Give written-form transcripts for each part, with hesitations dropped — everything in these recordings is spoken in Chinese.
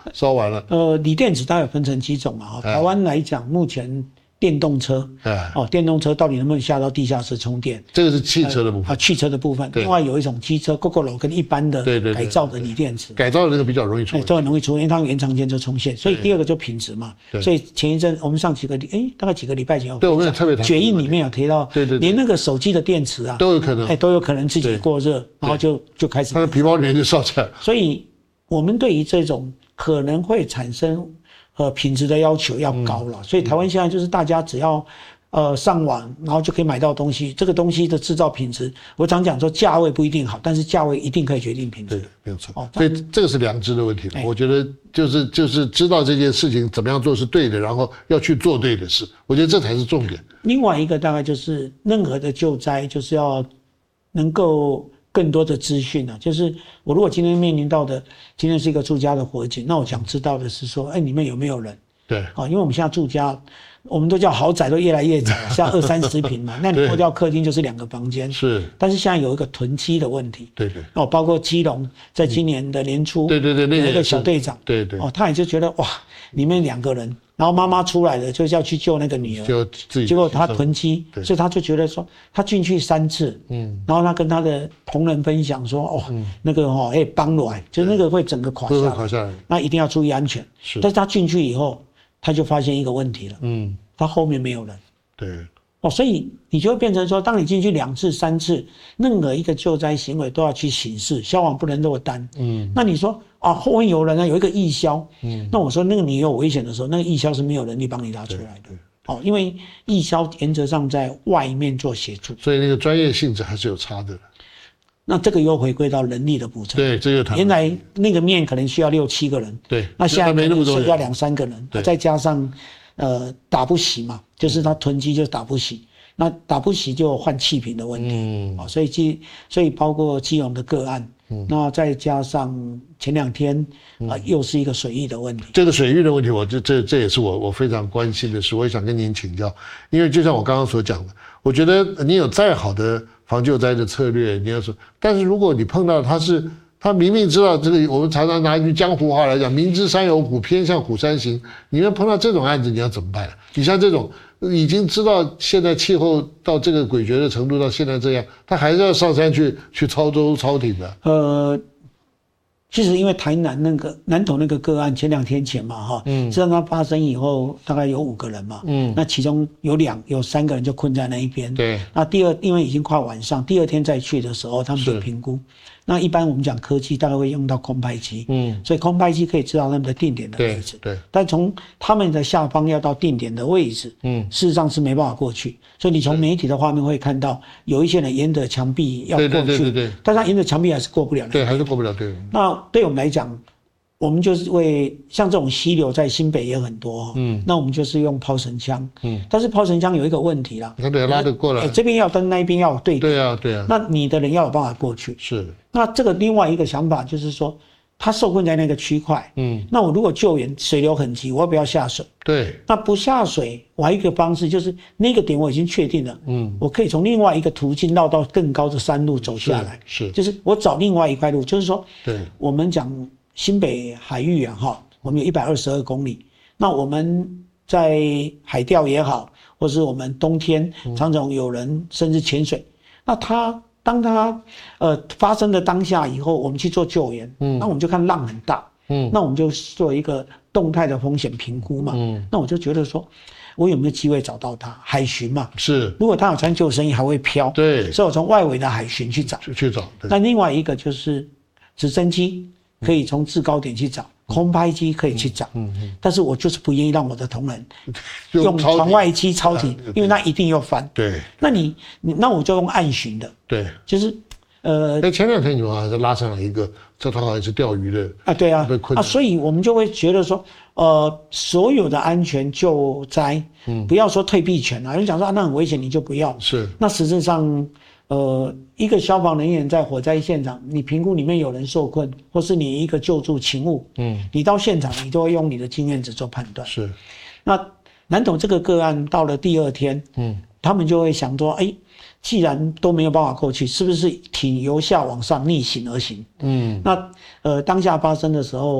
烧完了。 锂电池它有分成几种嘛？台湾来讲，目前电动车，电动车到底能不能下到地下室充电？ 这个是汽车的部分汽车的部分。另外有一种机车 ，Gogoro 跟一般的改造的锂电池， 改造的那个比较容易出， 都很容易出，因为它用延长线就充线。所以第二个就品质嘛。所以前一阵我们上大概几个礼拜前， 对，我们也特别谈决议里面有提到， 对， 连那个手机的电池啊， 都有可能自己过热，然后就开始它的皮包里面就烧起来。 所以我们对于这种可能会产生品质的要求要高了。所以台湾现在就是大家只要上网，然后就可以买到东西。这个东西的制造品质，我常讲说价位不一定好，但是价位一定可以决定品质。 对，没有错。所以这个是良知的问题。我觉得就是知道这件事情怎么样做是对的，然后要去做对的事。我觉得这才是重点。 另外一个大概就是任何的救灾，就是要能够更多的资讯啊。就是我如果今天面临到的，今天是一个住家的火警，那我想知道的是说，里面有没有人？ 对， 因为我们现在住家，我们都叫豪宅，都越来越窄了，像20-30坪嘛，那你破掉客厅就是2个房间。是，但是现在有一个囤积的问题。对，包括基隆在今年的年初，对，那个小队长，对，他也就觉得哇，里面2个人，然后妈妈出来了，就是要去救那个女儿，结果他囤积，所以他就觉得说，他进去3次，然后他跟他的同仁分享说，那个帮来，就是那个会整个垮下来，那一定要注意安全。但是他进去以后，他就发现一个问题了，他后面没有人，对，所以你就会变成说，当你进去2次、3次，任何一个救灾行为都要去巡视，消防不能落单，那你说后面有人有一个义消，那我说那个你有危险的时候，那个义消是没有人力帮你拉出来的，因为义消原则上在外面做协助， 所以那个专业性质还是有差的。 那这个又回归到人力的补充。 对，这个原来那个面可能需要6-7个人，对，那现在可能需要2-3个人，再加上打不洗嘛，就是他囤积就打不洗，那打不洗就换气瓶的问题，所以包括基隆的个案，那再加上前2天又是一个水域的问题。 这个水域的问题，这也是我非常关心的事，我也想跟您请教，因为就像我刚刚所讲的，我觉得你有再好的防救灾的策略，你要说，但是如果你碰到他明明知道这个，我们常常拿一句江湖话来讲，明知山有虎，偏向虎山行。你要碰到这种案子，你要怎么办？你像这种已经知道现在气候到这个诡谲的程度，到现在这样，他还是要上山去操舟操艇的。 其实因为台南那个南投那个个案，前2天前嘛，实际上它发生以后，大概有5个人嘛，那其中有3个人就困在那一边。对，那因为已经快晚上，第2天再去的时候，他们就评估。那一般我们讲科技大概会用到空拍机，所以空拍机可以知道他们的定点的位置，对，但从他们的下方要到定点的位置，事实上是没办法过去，所以你从媒体的画面会看到有一些人沿着墙壁要过去，对，但是他沿着墙壁还是过不了，对，还是过不了，对。那对我们来讲，我们就是像这种溪流在新北也很多，那我们就是用抛绳枪，但是抛绳枪有一个问题啦，它得拉得过来，这边要登，那一边要有对点，对啊，那你的人要有办法过去，是。那这个另外一个想法就是说，他受困在那个区块，那我如果救援水流很急，我要不要下水？对，那不下水，我还有一个方式就是那个点我已经确定了，我可以从另外一个途径绕到更高的山路走下来，是，就是我找另外一块路，就是说，对，我们讲新北海域啊，我们有122公里，那我们在海钓也好，或是我们冬天常常有人甚至潜水，那当它发生的当下以后，我们去做救援，那我们就看浪很大，那我们就做一个动态的风险评估嘛，那我就觉得说，我有没有机会找到它？海巡嘛，是，如果它有穿救生衣还会飘，对，所以我从外围的海巡去找，那另外一个就是直升机可以从制高点去找。空拍机可以去找，但是我就是不愿意让我的同仁用船外机超艇，因为那一定要翻。对，那我就用岸巡的。对，就是前2天你们好像拉上来一个，这他好像是钓鱼的啊，对啊，所以我们就会觉得说，所有的安全救灾，不要说退避权啊，有人讲说那很危险，你就不要。是，那实质上。一个消防人员在火灾现场，你评估里面有人受困，或是你一个救助勤务，你到现场你都会用你的经验值做判断。是，那南投这个个案到了第2天，他们就会想说，既然都没有办法过去，是不是艇由下往上逆行而行？那当下发生的时候，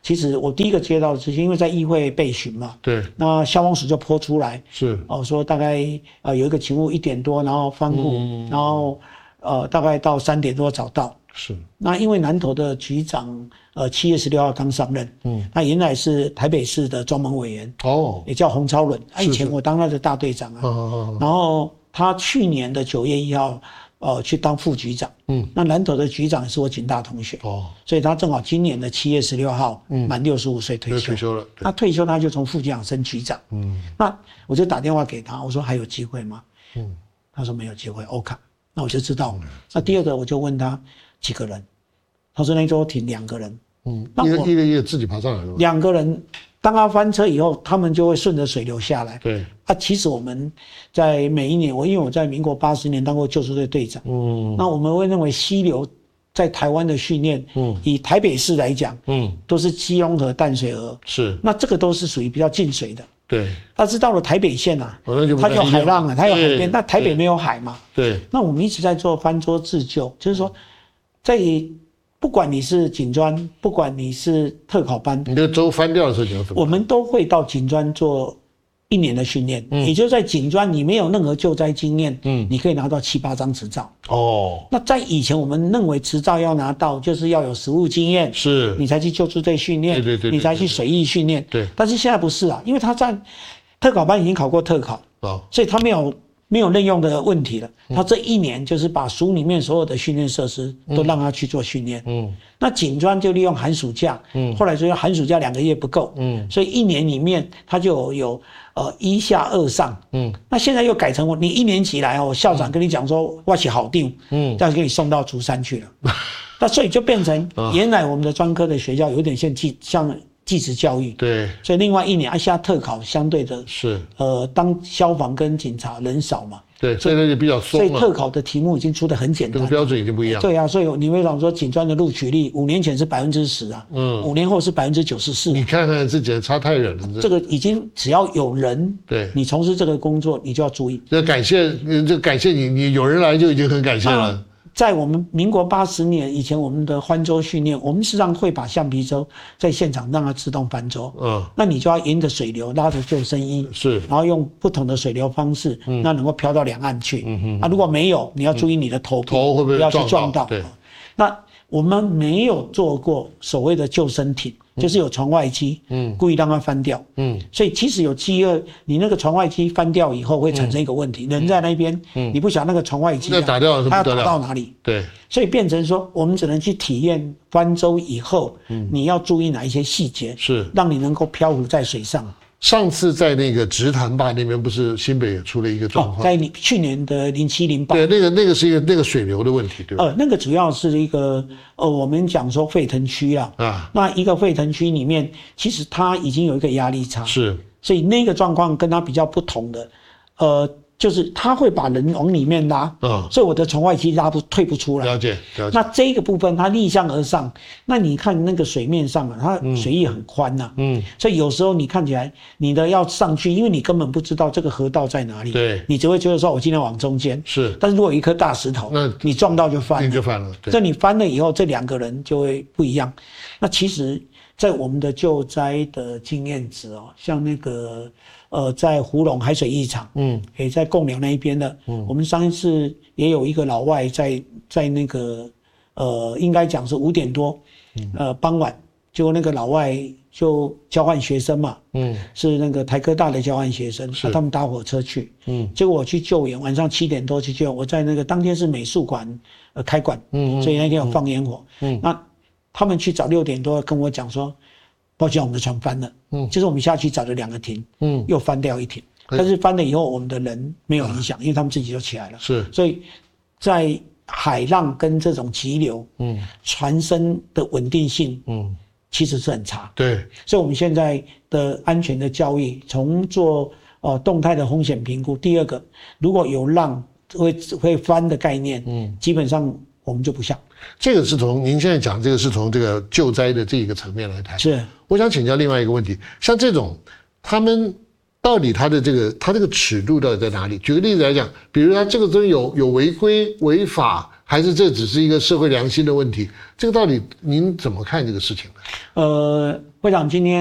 其实我第一个接到的资讯，因为在议会备询嘛， 对， 那消防署就泼出来， 是说大概有一个勤务1点多，然后翻户，然后大概到3点多找到。 是， 那因为南投的局长7月16号刚上任，他原来是台北市的专门委员，也叫洪超伦，以前我当他的大队长啊，然后他去年的9月1号去当副局长，那南投的局长是我警大同学，所以他正好今年的7月16号满65岁退休了，他退休他就从副局长升局长，那我就打电话给他，我说还有机会吗？他说没有机会 ，OK， 那我就知道。那第二个我就问他几个人，他说那周停2个人， 一个自己爬上来了 ，2个人。当他翻车以后，他们就会顺着水流下来。 对， 其实我们在每一年，因为我在民国80年当过救助队队长，那我们会认为溪流在台湾的训练，以台北市来讲，都是基隆河、淡水河， 是， 那这个都是属于比较近水的。 对， 但是到了台北县啊，它有海浪啊，它有海边，那台北没有海嘛。 对， 那我们一直在做翻桌自救，就是说，在不管你是警专，不管你是特考班， 你的州翻掉的时候你要怎么办？ 我们都会到警专做1年的训练，也就是在警专你没有任何救灾经验，你可以拿到7、8张执照。那在以前我们认为执照要拿到就是要有实务经验， 是你才去救助队训练， 对， 你才去水域训练。 对， 但是现在不是啊，因为他在特考班已经考过特考，所以他没有任用的问题了。他这1年就是把署里面所有的训练设施都让他去做训练。那警专就利用寒暑假，后来说寒暑假2个月不够，所以1年里面他就有1下2上。那现在又改成你1年级来校长跟你讲说我是好定，这样给你送到竹山去了。那所以就变成原来我们的专科的学校有点像技职教育， 对， 所以另外1年现在特考相对的是当消防跟警察人少嘛， 对，所以那就比较松了。 所以特考的题目已经出得很简单， 这个标准已经不一样。 对啊，所以你会讲说警专的录取率5年前是10%啊，5年后是94%。 你看看这简直差太远了。 这个已经只要有人， 对， 你从事这个工作，你就要注意。 这感谢你有人来就已经很感谢了。 在我们民国80年以前，我们的翻舟训练，我们实际上会把橡皮舟在现场让它自动翻舟。那你就要沿着水流拉着救生衣， 是， 然后用不同的水流方式，那能够漂到两岸去。如果没有，你要注意你的头会不会不要去撞到。 对， 那我们没有做过所谓的救生艇。就是有船外机，故意让它翻掉，所以其实有饥饿，你那个船外机翻掉以后会产生一个问题，人在那边，你不晓得那个船外机打掉它要打到哪里， 对， 所以变成说我们只能去体验翻舟以后，你要注意哪一些细节， 是让你能够漂浮在水上。 上次在那个直潭坝那边，不是新北也出了一个状况？ 在去年的07、08， 对，那个是一个那个水流的问题，对吧？ 那个主要是一个我们讲说沸腾区啊，那一个沸腾区里面，其实它已经有一个压力差， 是， 所以那个状况跟它比较不同的，就是它会把人往里面拉，所以我的船外机退不出来。 了解。 那这个部分它逆向而上，那你看那个水面上啊，它水域很宽呐，所以有时候你看起来你的要上去，因为你根本不知道这个河道在哪里， 对， 你只会觉得说我今天往中间， 是， 但是如果有一颗大石头，那你撞到就翻了，这你翻了以后，这2个人就会不一样。那其实，在我们的救灾的经验值像那个在湖龙海水浴场，也在贡寮那一边的，我们上一次也有一个老外在那个应该讲是5点多，傍晚，结果那个老外就交换学生嘛，是那个台科大的交换学生，他们搭火车去，结果我去救援，晚上7点多去救援，我在那个当天是美术馆开馆，所以那天有放烟火，那他们去早6点多跟我讲说，抱歉，我们的船翻了，就是我们下去找了2个艇，又翻掉1艇，但是翻了以后我们的人没有影响，因为他们自己就起来了， 是， 所以在海浪跟这种急流，船身的稳定性，其实是很差， 对， 所以我们现在的安全的教育，从做动态的风险评估，第2个，如果有浪会翻的概念，基本上我们就不下。 这个是从您现在讲这个是从这个救灾的这个层面来谈。 是， 我想请教另外一个问题，像这种他们到底他这个尺度到底在哪里？举个例子来讲，比如他这个东西有违规违法，还是这只是一个社会良心的问题？这个到底您怎么看这个事情呢？ 会长今天